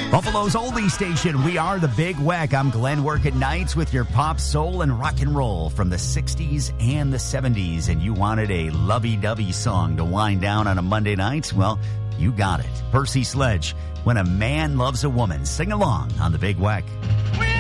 Buffalo's oldie station, we are the Big Weck. I'm Glenn Working Nights with your pop, soul, and rock and roll from the 60s and the 70s. And you wanted a lovey-dovey song to wind down on a Monday night? Well, you got it. Percy Sledge, When a Man Loves a Woman. Sing along on the Big Weck.